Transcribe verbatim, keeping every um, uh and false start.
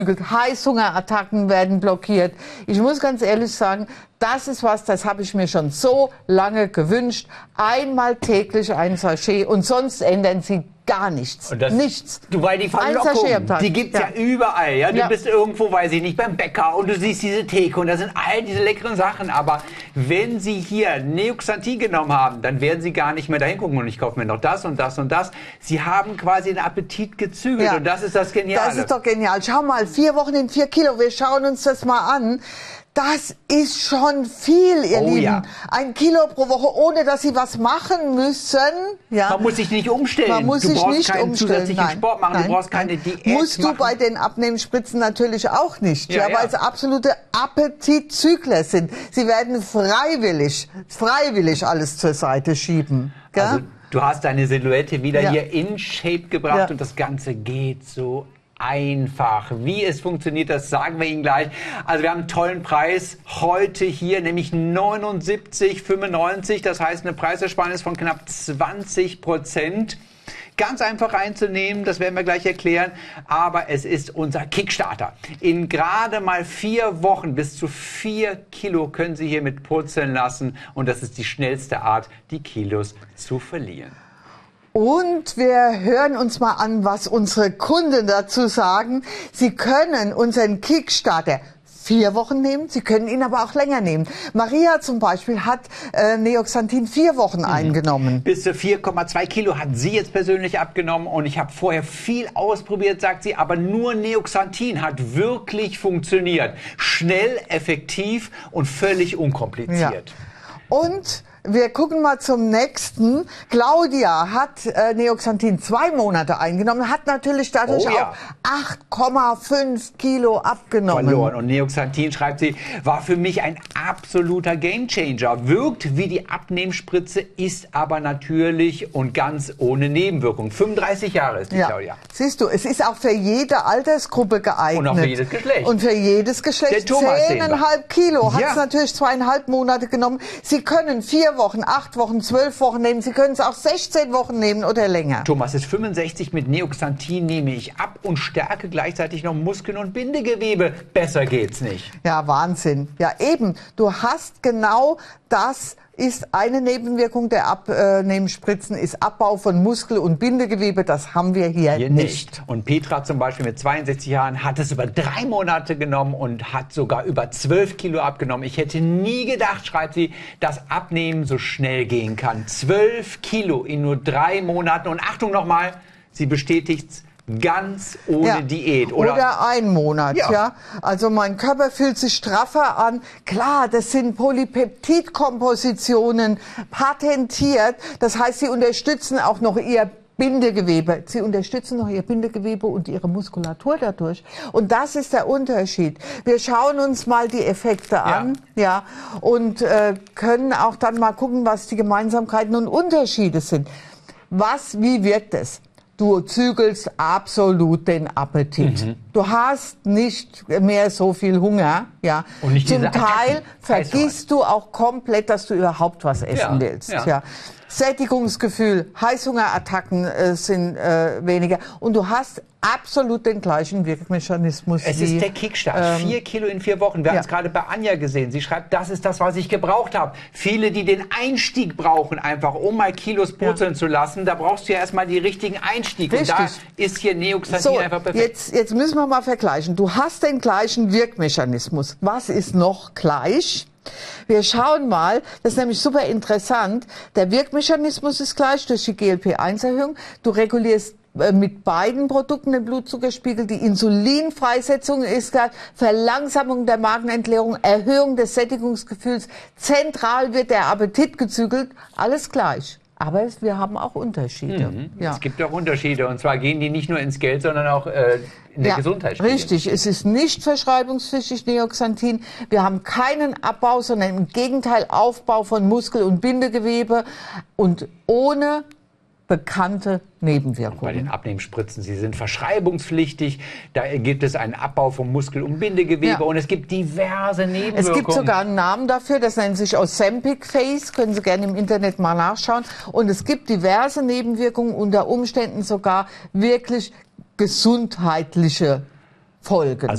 Heißhungerattacken werden blockiert. Ich muss ganz ehrlich sagen, das ist was, das habe ich mir schon so lange gewünscht. Einmal täglich ein Sachet und sonst ändern Sie gar nichts. Und das, nichts. Du, weil die Verlockung, die gibt's ja. ja überall. Ja? Du ja. bist irgendwo, weiß ich nicht, beim Bäcker und du siehst diese Theke und da sind all diese leckeren Sachen. Aber wenn Sie hier Neoxantin genommen haben, dann werden Sie gar nicht mehr dahin gucken und ich kaufe mir noch das und das und das. Sie haben quasi den Appetit gezügelt ja. und das ist das Geniale. Das ist doch genial. Schau mal, vier Wochen in vier Kilo. Wir schauen uns das mal an. Das ist schon viel, ihr oh, Lieben. Ja. Ein Kilo pro Woche, ohne dass Sie was machen müssen. Ja. Man muss sich nicht umstellen. Man muss du sich brauchst nicht keinen umstellen. zusätzlichen Nein. Sport machen. Nein. Du brauchst keine Nein. Diät Musst machen. du bei den Abnehmenspritzen natürlich auch nicht. Ja, ja, ja, weil ja. es absolute Appetitzügler sind. Sie werden freiwillig, freiwillig alles zur Seite schieben. Gell? Also, du hast deine Silhouette wieder ja. hier in Shape gebracht ja. und das Ganze geht so einfach. Wie es funktioniert, das sagen wir Ihnen gleich. Also wir haben einen tollen Preis heute hier, nämlich neunundsiebzig fünfundneunzig. Das heißt eine Preisersparnis von knapp zwanzig Prozent. Ganz einfach einzunehmen, das werden wir gleich erklären. Aber es ist unser Kickstarter. In gerade mal vier Wochen bis zu vier Kilo können Sie hiermit purzeln lassen. Und das ist die schnellste Art, die Kilos zu verlieren. Und wir hören uns mal an, was unsere Kunden dazu sagen. Sie können unseren Kickstarter vier Wochen nehmen, Sie können ihn aber auch länger nehmen. Maria zum Beispiel hat äh, Neoxantin vier Wochen mhm. eingenommen. Bis zu vier Komma zwei Kilo hat sie jetzt persönlich abgenommen und ich habe vorher viel ausprobiert, sagt sie, aber nur Neoxantin hat wirklich funktioniert. Schnell, effektiv und völlig unkompliziert. Ja. Und wir gucken mal zum nächsten. Claudia hat äh, Neoxantin zwei Monate eingenommen, hat natürlich dadurch oh, ja. auch acht Komma fünf Kilo abgenommen. Verloren. Und Neoxantin, schreibt sie, war für mich ein absoluter Gamechanger. Wirkt wie die Abnehmspritze, ist aber natürlich und ganz ohne Nebenwirkung. fünfunddreißig Jahre ist die ja. Claudia. Siehst du, es ist auch für jede Altersgruppe geeignet. Und auch für jedes Geschlecht. Und für jedes Geschlecht. zehn Komma fünf Kilo ja. hat es natürlich zweieinhalb Monate genommen. Sie können vier Wochen, acht Wochen, zwölf Wochen nehmen. Sie können es auch sechzehn Wochen nehmen oder länger. Thomas, ist fünfundsechzig mit Neoxantin nehme ich ab und stärke gleichzeitig noch Muskeln und Bindegewebe. Besser geht's nicht. Ja, Wahnsinn. Ja, eben. Du hast genau das. Ist eine Nebenwirkung der Abnehmenspritzen, ist Abbau von Muskel- und Bindegewebe. Das haben wir hier, hier nicht. nicht. Und Petra zum Beispiel mit zweiundsechzig Jahren hat es über drei Monate genommen und hat sogar über zwölf Kilo abgenommen. Ich hätte nie gedacht, schreibt sie, dass Abnehmen so schnell gehen kann. zwölf Kilo in nur drei Monaten. Und Achtung nochmal, sie bestätigt's. Ganz ohne ja. Diät, oder? Oder ein Monat, ja. ja. Also mein Körper fühlt sich straffer an. Klar, das sind Polypeptidkompositionen, patentiert. Das heißt, sie unterstützen auch noch ihr Bindegewebe. Sie unterstützen noch ihr Bindegewebe und ihre Muskulatur dadurch. Und das ist der Unterschied. Wir schauen uns mal die Effekte ja. an, ja, und äh, können auch dann mal gucken, was die Gemeinsamkeiten und Unterschiede sind. Was, wie wirkt es? Du zügelst absolut den Appetit. Mhm. Du hast nicht mehr so viel Hunger. Ja. Und nicht Zum diese Teil vergisst du auch komplett, dass du überhaupt was essen ja. willst. Ja. Ja. Sättigungsgefühl, Heißhungerattacken äh, sind äh, weniger. Und du hast absolut den gleichen Wirkmechanismus. Es wie, ist der Kickstart. Ähm, Vier Kilo in vier Wochen. Wir ja. haben es gerade bei Anja gesehen. Sie schreibt, das ist das, was ich gebraucht habe. Viele, die den Einstieg brauchen, einfach um mal Kilos purzeln ja. zu lassen, da brauchst du ja erstmal die richtigen Einstieg. Richtig. Und da ist hier Neoxantin so, einfach perfekt. Jetzt, jetzt müssen wir mal vergleichen. Du hast den gleichen Wirkmechanismus. Was ist noch gleich? Wir schauen mal, das ist nämlich super interessant. Der Wirkmechanismus ist gleich durch die G L P eins Erhöhung. Du regulierst mit beiden Produkten den Blutzuckerspiegel. Die Insulinfreisetzung ist gleich, Verlangsamung der Magenentleerung, Erhöhung des Sättigungsgefühls. Zentral wird der Appetit gezügelt. Alles gleich. Aber es, wir haben auch Unterschiede. Mhm. Ja. Es gibt auch Unterschiede. Und zwar gehen die nicht nur ins Geld, sondern auch äh, in der ja, Gesundheit. Richtig. Es ist nicht verschreibungspflichtig, Neoxantin. Wir haben keinen Abbau, sondern im Gegenteil Aufbau von Muskel- und Bindegewebe und ohne bekannte Nebenwirkungen. Bei den Abnehmenspritzen, sie sind verschreibungspflichtig, da gibt es einen Abbau von Muskel- und Bindegewebe ja. und es gibt diverse Nebenwirkungen. Es gibt sogar einen Namen dafür, das nennt sich Ozempic Face, können Sie gerne im Internet mal nachschauen. Und es gibt diverse Nebenwirkungen, unter Umständen sogar wirklich gesundheitliche Folgen. Also